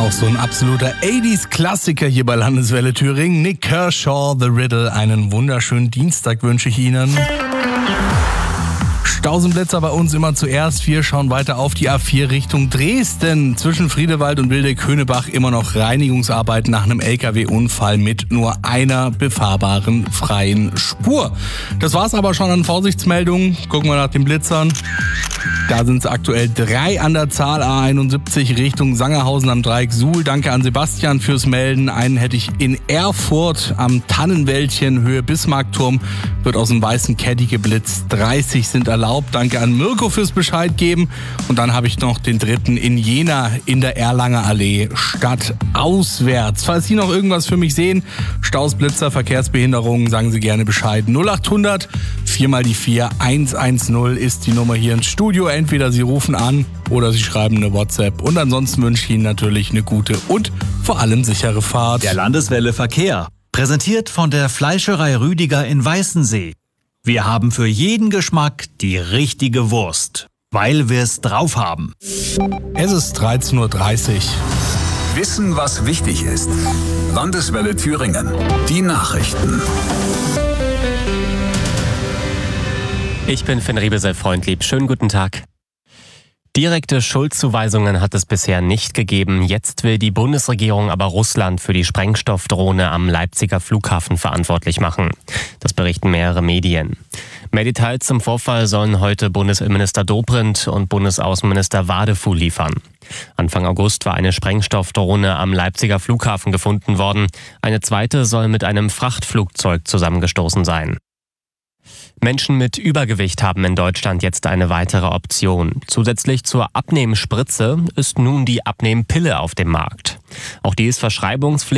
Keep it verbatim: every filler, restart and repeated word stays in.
auch so ein absoluter achtziger-Klassiker hier bei Landeswelle Thüringen. Nick Kershaw, The Riddle. Einen wunderschönen Dienstag wünsche ich Ihnen. Stausenblitzer bei uns immer zuerst. Wir schauen weiter auf die A vier Richtung Dresden. Zwischen Friedewald und Wildeck-Höhnebach immer noch Reinigungsarbeiten nach einem L K W-Unfall mit nur einer befahrbaren freien Spur. Das war's aber schon an Vorsichtsmeldungen. Gucken wir nach den Blitzern. Da sind es aktuell drei an der Zahl. A einundsiebzig Richtung Sangerhausen am Dreieck Suhl. Danke an Sebastian fürs Melden. Einen hätte ich in Erfurt am Tannenwäldchen Höhe Bismarckturm. Wird aus dem weißen Caddy geblitzt. dreißig sind erlaubt. Danke an Mirko fürs Bescheid geben. Und dann habe ich noch den dritten in Jena in der Erlanger Allee stadtauswärts. Falls Sie noch irgendwas für mich sehen, Staus, Blitzer, Verkehrsbehinderungen, sagen Sie gerne Bescheid. null achthundert vier mal die vier hundertzehn ist die Nummer hier ins Studio. Entweder Sie rufen an oder Sie schreiben eine WhatsApp. Und ansonsten wünsche ich Ihnen natürlich eine gute und vor allem sichere Fahrt. Der Landeswelle Verkehr. Präsentiert von der Fleischerei Rüdiger in Weißensee. Wir haben für jeden Geschmack die richtige Wurst, weil wir es drauf haben. Es ist dreizehn Uhr dreißig. Wissen, was wichtig ist. Landeswelle Thüringen. Die Nachrichten. Ich bin Finn Riebesel-Freundlieb. Schönen guten Tag. Direkte Schuldzuweisungen hat es bisher nicht gegeben. Jetzt will die Bundesregierung aber Russland für die Sprengstoffdrohne am Leipziger Flughafen verantwortlich machen. Das berichten mehrere Medien. Mehr Details zum Vorfall sollen heute Bundesinnenminister Dobrindt und Bundesaußenminister Wadefuhl liefern. Anfang August war eine Sprengstoffdrohne am Leipziger Flughafen gefunden worden. Eine zweite soll mit einem Frachtflugzeug zusammengestoßen sein. Menschen mit Übergewicht haben in Deutschland jetzt eine weitere Option. Zusätzlich zur Abnehmspritze ist nun die Abnehmpille auf dem Markt. Auch die ist verschreibungspflichtig.